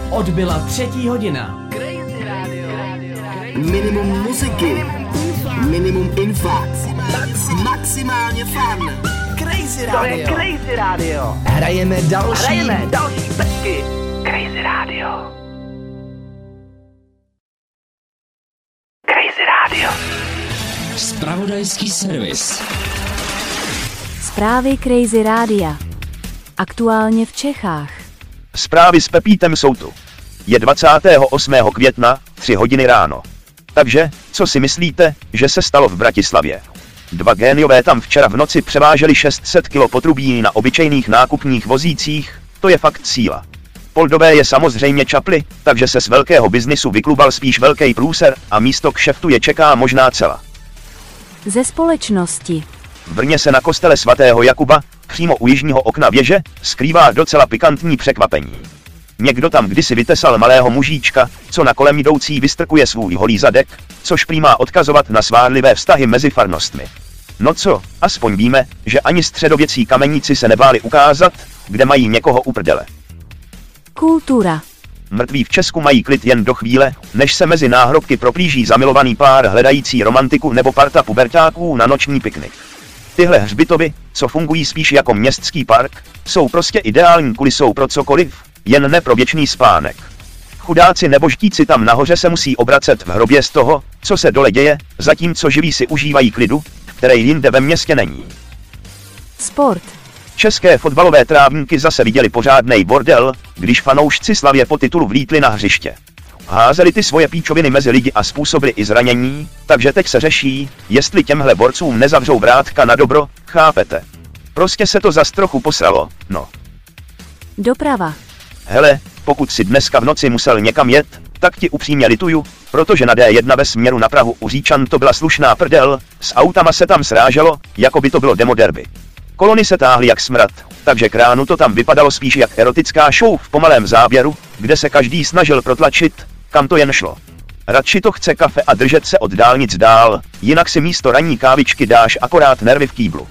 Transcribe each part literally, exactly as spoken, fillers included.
Odbyla třetí hodina. Minimum muziky, minimum info, maximálně fun. Crazy Radio. To je Crazy Radio. Hrajeme další. Hrajeme další pecky. Crazy Radio. Crazy Radio. Zpravodajský servis. Zprávy Crazy Rádia. Aktuálně v Čechách. Zprávy s Pepítem jsou tu. Je dvacátého osmého května, tři hodiny ráno. Takže, co si myslíte, že se stalo v Bratislavě? Dva géniové tam včera v noci převáželi šest set kilo potrubí na obyčejných nákupních vozících, to je fakt síla. Poldové je samozřejmě čapli, takže se z velkého biznisu vyklubal spíš velký průser a místo kšeftu je čeká možná cela. Ze společnosti. V Brně se na kostele svatého Jakuba, přímo u jižního okna věže, skrývá docela pikantní překvapení. Někdo tam kdysi vytesal malého mužíčka, co na kolem jdoucí vystrkuje svůj holý zadek, což prý má odkazovat na svárlivé vztahy mezi farnostmi. No co, aspoň víme, že ani středověcí kameníci se nebáli ukázat, kde mají někoho u prdele. Kultura. Mrtví v Česku mají klid jen do chvíle, než se mezi náhrobky proplíží zamilovaný pár hledající romantiku nebo parta puberťáků na noční piknik. Tyhle hřbitovy, co fungují spíš jako městský park, jsou prostě ideální kulisou pro cokoliv, jen ne pro věčný spánek. Chudáci nebo žtíci tam nahoře se musí obracet v hrobě z toho, co se dole děje, zatímco živí si užívají klidu, který jinde ve městě není. Sport. České fotbalové trávníky zase viděli pořádnej bordel, když fanoušci Slavie po titulu vlítli na hřiště. Házeli ty svoje píčoviny mezi lidi a způsobili i zranění, takže teď se řeší, jestli těmhle borcům nezavřou vrátka na dobro, chápete? Prostě se to zas trochu posralo, no. Doprava. Hele, pokud si dneska v noci musel někam jet, tak ti upřímně lituju, protože na D jedna ve směru na Prahu u Říčan to byla slušná prdel, s autama se tam sráželo, jako by to bylo demoderby. Kolony se táhly jak smrad, takže k ránu to tam vypadalo spíš jak erotická show v pomalém záběru, kde se každý snažil protlačit, kam to jen šlo. Radši to chce kafe a držet se od dálnic dál, jinak si místo ranní kávičky dáš akorát nervy v kýblu.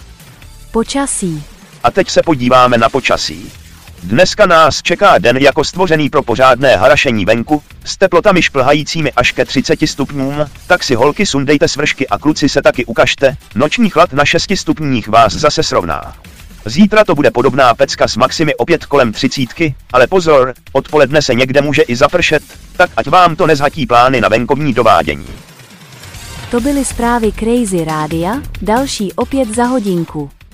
Počasí. A teď se podíváme na počasí. Dneska nás čeká den jako stvořený pro pořádné harašení venku, s teplotami šplhajícími až ke třiceti stupňům, tak si holky sundejte svršky a kluci se taky ukažte, noční chlad na šesti stupních vás zase srovná. Zítra to bude podobná pecka s maximy opět kolem třicítky, ale pozor, odpoledne se někde může i zapršet, tak ať vám to nezhatí plány na venkovní dovádění. To byly zprávy Crazy Rádia, další opět za hodinku.